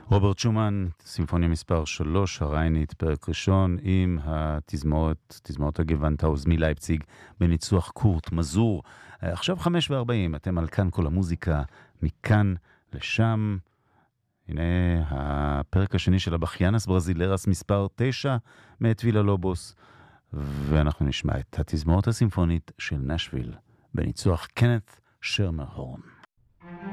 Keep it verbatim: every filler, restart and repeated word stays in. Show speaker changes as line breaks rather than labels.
רוברט שומן, סימפוניה מספר שלוש, הריינית, פרק ראשון, עם התזמורת, תזמורת הגוונטהאוז מלייפציג, בניצוח קורט מזור. עכשיו חמש וארבעים, אתם על כאן כל המוזיקה, מכאן לשם. הנה הפרק השני של הבחיינס ברזילרס מספר תשע, מאת וילה לובוס, ואנחנו נשמע את התזמורת הסימפונית של נשוויל, בניצוח קנת שרמר הורן.